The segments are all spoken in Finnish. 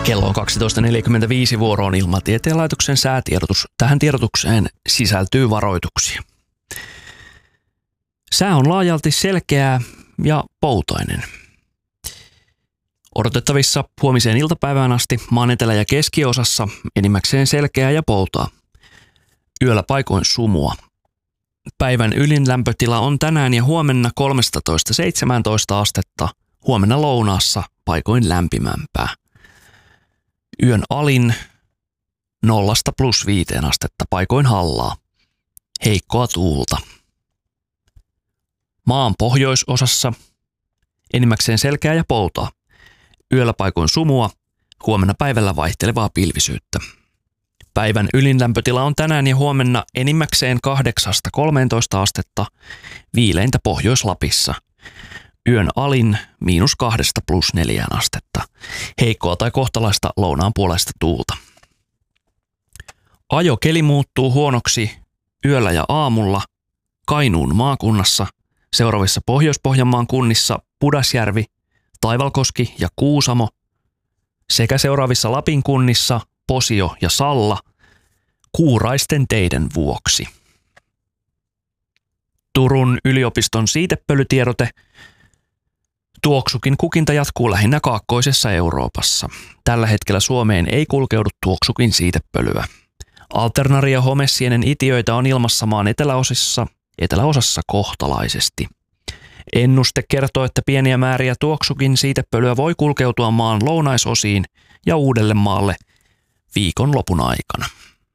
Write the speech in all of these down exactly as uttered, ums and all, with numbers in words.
Kello on kaksitoista neljäkymmentäviisi, vuoroon Ilmatieteen laitoksen säätiedotus. Tähän tiedotukseen sisältyy varoituksia. Sää on laajalti selkeää ja poutainen. Odotettavissa huomiseen iltapäivään asti maan etelä- ja keskiosassa enimmäkseen selkeää ja poutaa. Yöllä paikoin sumua. Päivän ylin lämpötila on tänään ja huomenna kolmetoista seitsemäntoista astetta, huomenna lounaassa paikoin lämpimämpää. Yön alin nollasta plus viiteen astetta, paikoin hallaa. Heikkoa tuulta. Maan pohjoisosassa enimmäkseen selkeää ja poutaa. Yöllä paikoin sumua, huomenna päivällä vaihtelevaa pilvisyyttä. Päivän ylin lämpötila on tänään ja huomenna enimmäkseen kahdeksasta kolmeentoista astetta, viileintä Pohjois-Lapissa. Yön alin miinus kahdesta plus neljään astetta. Heikkoa tai kohtalaista lounaan puolesta tuulta. Ajokeli muuttuu huonoksi yöllä ja aamulla Kainuun maakunnassa, seuraavissa Pohjois-Pohjanmaan kunnissa Pudasjärvi, Taivalkoski ja Kuusamo sekä seuraavissa Lapin kunnissa Posio ja Salla kuuraisten teiden vuoksi. Turun yliopiston siitepölytiedote. Tuoksukin kukinta jatkuu lähinnä kaakkoisessa Euroopassa. Tällä hetkellä Suomeen ei kulkeudu tuoksukin siitepölyä. Alternaria homesienen itiöitä on ilmassa maan eteläosissa, eteläosassa kohtalaisesti. Ennuste kertoo, että pieniä määriä tuoksukin siitepölyä voi kulkeutua maan lounaisosiin ja Uudellemaalle viikonlopun aikana.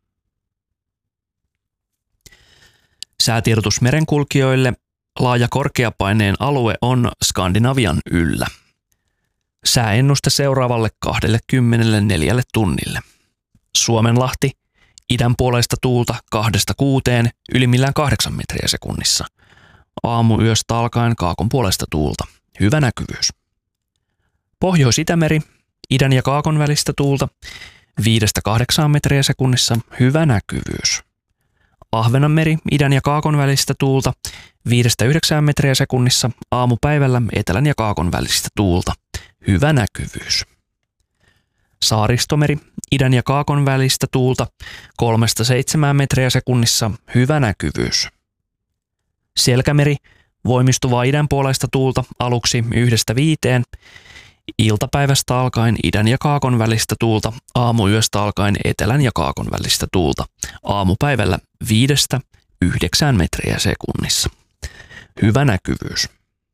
Säätiedotus merenkulkijoille. Laaja korkeapaineen alue on Skandinavian yllä. Sääennuste seuraavalle kaksikymmentäneljä tunnille. Suomenlahti, idän puoleista tuulta kahdesta kuuteen, ylimmillään kahdeksan metriä sekunnissa. Aamuyöstä alkaen kaakon puolesta tuulta. Hyvä näkyvyys. Pohjois-Itämeri, idän ja kaakon välistä tuulta, viidestä kahdeksaan metriä sekunnissa. Hyvä näkyvyys. Ahvenanmeri, idän ja kaakon välistä tuulta, viidestä yhdeksään metriä sekunnissa, aamupäivällä etelän ja kaakon välistä tuulta. Hyvä näkyvyys. Saaristomeri, idän ja kaakon välistä tuulta, kolmesta seitsemään metriä sekunnissa. Hyvä näkyvyys. Selkämeri, voimistuvaa idän puoleista tuulta, aluksi yhdestä viiteen, iltapäivästä alkaen idän ja kaakon välistä tuulta, aamuyöstä alkaen etelän ja kaakon välistä tuulta, aamupäivällä viidestä yhdeksään metriä sekunnissa. Hyvä näkyvyys.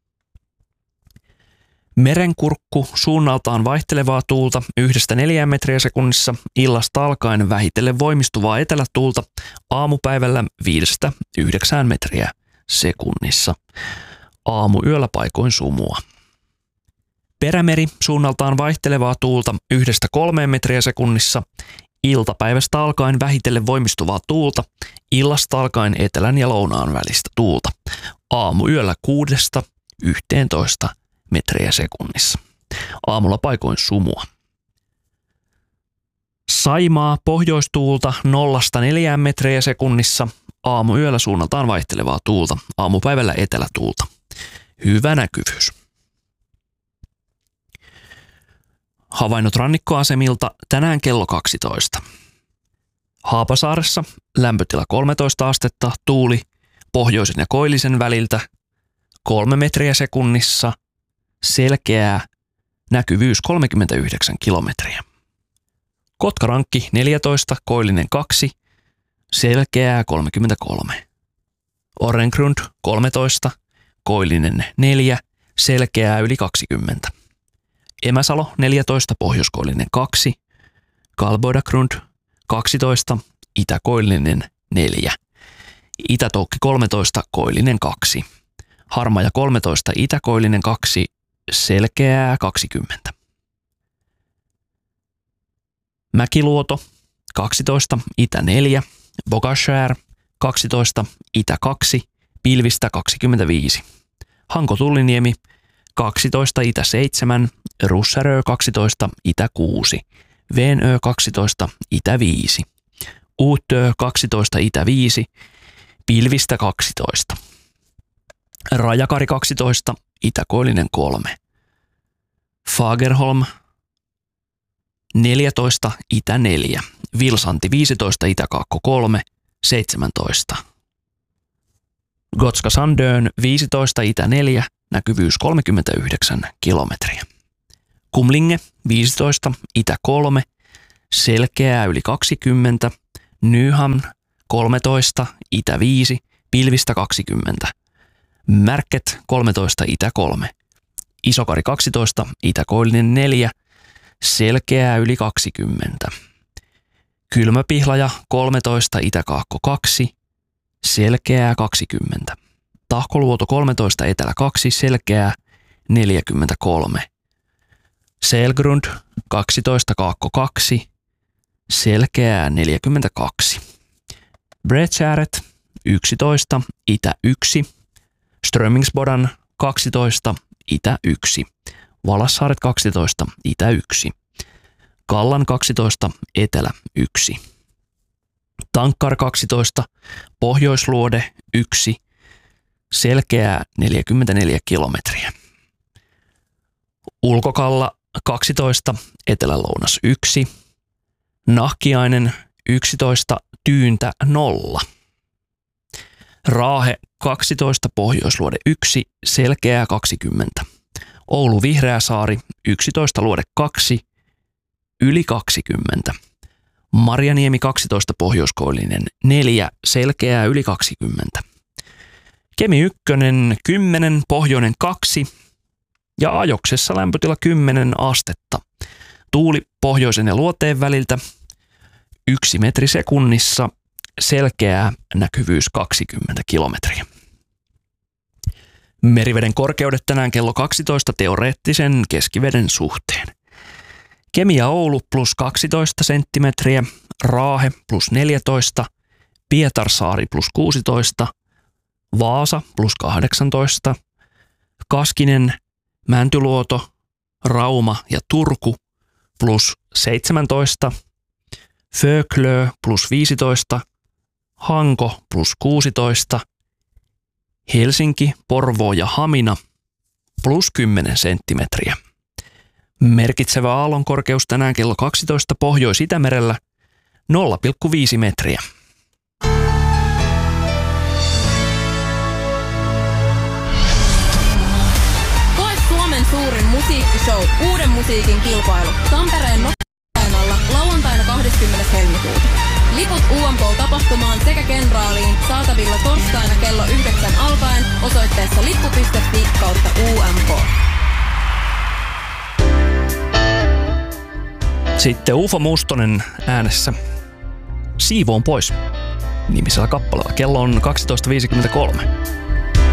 Merenkurkku, suunnaltaan vaihtelevaa tuulta yhdestä neljään metriä sekunnissa, illasta alkaen vähitellen voimistuvaa etelätuulta, aamupäivällä viidestä yhdeksään metriä sekunnissa, aamuyöllä paikoin sumua. Perämeri, suunnaltaan vaihtelevaa tuulta yhdestä kolmeen metriä sekunnissa, iltapäivästä alkaen vähitellen voimistuvaa tuulta, illasta alkaen etelän ja lounaan välistä tuulta, aamuyöllä kuudesta yhteentoista metriä sekunnissa, aamulla paikoin sumua. Saimaa, pohjoistuulta nollasta neljään metriä sekunnissa, aamuyöllä suunnaltaan vaihtelevaa tuulta, aamupäivällä etelätuulta. Hyvä näkyvyys. Havainnot rannikkoasemilta tänään kello kaksitoista. Haapasaaressa lämpötila kolmetoista astetta, tuuli pohjoisen ja koillisen väliltä kolme metriä sekunnissa, selkeää, näkyvyys kolmekymmentäyhdeksän kilometriä. Kotkarankki neljätoista, koillinen kaksi, selkeää kolmekymmentäkolme. Orrengrund kolmetoista, koillinen neljä, selkeää yli kaksikymmentä. Emäsalo neljätoista, pohjoiskoillinen kaksi, Kalboidagrund kaksitoista, itäkoillinen neljä, Itätoukki kolmetoista, koillinen kaksi, Harmaja kolmetoista, itäkoillinen kaksi, selkeää kaksikymmentä. Mäkiluoto kaksitoista, itä neljä, Bogashär kaksitoista, itä kaksi, pilvistä kaksikymmentäviisi. Hanko-Tulliniemi kaksitoista, itä seitsemän, Russärö kaksitoista, itä kuusi, Veenö kaksitoista, itä viisi, Uutö kaksitoista, itä viisi, pilvistä kaksitoista. Rajakari kaksitoista, itäkoillinen kolme. Fagerholm neljätoista, itä neljä. Vilsanti viisitoista, itäkaakko kolme, seitsemäntoista. Gotska Sandön viisitoista, itä neljä, näkyvyys kolmekymmentäyhdeksän kilometriä. Kumlinge viisitoista, itä kolme, selkeää yli kaksikymmentä. Nyhamn kolmetoista, itä viisi, pilvistä kaksikymmentä. Märket kolmetoista, itä kolme. Isokari kaksitoista, itäkoillinen neljä, selkeää yli kaksikymmentä. Kylmäpihlaja kolmetoista, itäkaakko kaksi, selkeää kaksikymmentä. Tahkoluoto kolmetoista, etelä kaksi, selkeää neljäkymmentäkolme. Selgrund kaksitoista, kaakko kaksi, selkeää neljäkymmentäkaksi. Bredskäret yksitoista, itä yksi. Strömingsbodan kaksitoista, itä yksi. Valassaaret kaksitoista, itä yksi. Kallan kaksitoista, etelä yksi. Tankkar kaksitoista, Pohjoisluode yksi, selkeää neljäkymmentäneljä kilometriä. Ulkokalla kaksitoista, etelä-lounas yksi. Nahkiainen yksitoista, Tyyntä nolla. Raahe kaksitoista, Pohjoisluode yksi, selkeää kaksikymmentä. Oulu Vihreäsaari yksitoista, Luode kaksi, yli kaksikymmentä. Marjaniemi kaksitoista, Pohjoiskoillinen neljä, selkeää yli kaksikymmentä. Kemi yksi kymmenen, Pohjoinen kaksi ja Ajoksessa lämpötila kymmenen astetta. Tuuli pohjoisen ja luoteen väliltä yksi metri sekunnissa, selkeää näkyvyys kaksikymmentä kilometriä. Meriveden korkeudet tänään kello kaksitoista teoreettisen keskiveden suhteen. Kemi ja Oulu plus kaksitoista senttimetriä, Raahe plus neljätoista, Pietarsaari plus kuusitoista, Vaasa plus kahdeksantoista, Kaskinen, Mäntyluoto, Rauma ja Turku plus seitsemäntoista, Föklö plus viisitoista, Hanko plus kuusitoista, Helsinki, Porvoo ja Hamina plus kymmenen senttimetriä. Merkitsevä aallonkorkeus tänään kello kaksitoista Pohjois-Itämerellä nolla pilkku viisi metriä. Koe Suomen suurin musiikkishow, uuden musiikin kilpailu, Tampereen Nokka-areenalla lauantaina kahdeskymmenes helmikuuta. Liput U M K-tapahtumaan sekä Kenraaliin saatavilla torstaina kello yhdeksän alkaen osoitteessa lippu piste fi kautta U M K. Sitten Ufo Mustonen äänessä Siivoon pois -nimisellä kappaleella. Kello on kaksitoista viisikymmentäkolme.